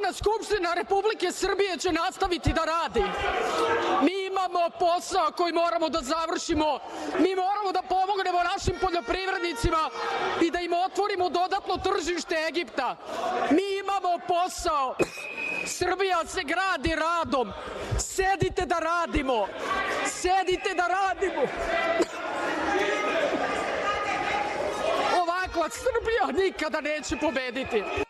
Narodna skupština Republike Srbije će nastaviti da radi. Mi imamo posao koji moramo da završimo. Mi moramo da pomognemo našim poljoprivrednicima i da im otvorimo dodatno tržište Egipta. Mi imamo posao. Srbija se gradi radom. Sedite da radimo. Sedite da radimo. Ovakva Srbija nikada neće pobediti.